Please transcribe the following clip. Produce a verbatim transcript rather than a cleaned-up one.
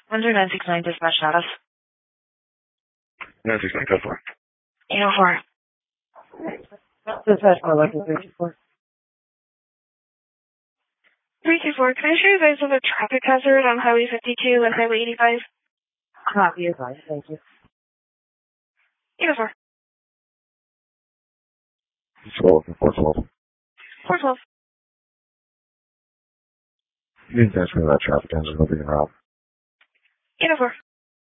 one zero nine six nine dispatch status. nine six nine, code four. eight oh four. Dispatch four, local three two four. three two four, can I show you guys of a traffic hazard on Highway fifty-two and Highway eighty-five? Copy is fine, thank you. eight oh four. twelve, four twelve. four twelve. You can transfer that traffic engine over your route. eight oh four.